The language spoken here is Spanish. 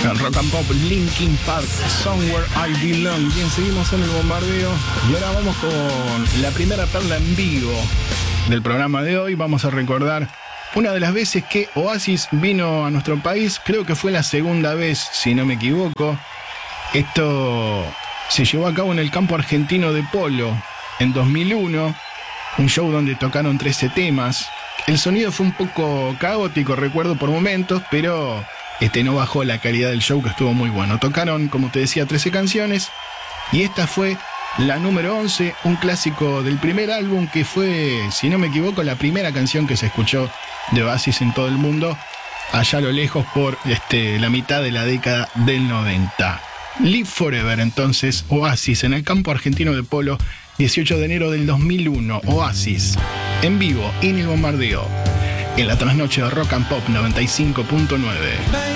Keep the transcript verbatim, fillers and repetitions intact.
En Rock and Pop, Linkin Park, Somewhere I Belong. Bien, seguimos en el bombardeo y ahora vamos con la primera perla en vivo del programa de hoy. Vamos a recordar una de las veces que Oasis vino a nuestro país. Creo que fue la segunda vez, si no me equivoco. Esto se llevó a cabo en el campo argentino de polo en dos mil uno. Un show donde tocaron trece temas. El sonido fue un poco caótico, recuerdo por momentos, pero este no bajó la calidad del show, que estuvo muy bueno. Tocaron, como te decía, trece canciones y esta fue la número once, un clásico del primer álbum que fue, si no me equivoco, la primera canción que se escuchó de Oasis en todo el mundo, allá a lo lejos por este, la mitad de la década del noventa. Live Forever, entonces, Oasis en el campo argentino de polo, dieciocho de enero del dos mil uno, Oasis, en vivo, en el bombardeo, en la trasnoche de Rock and Pop noventa y cinco punto nueve.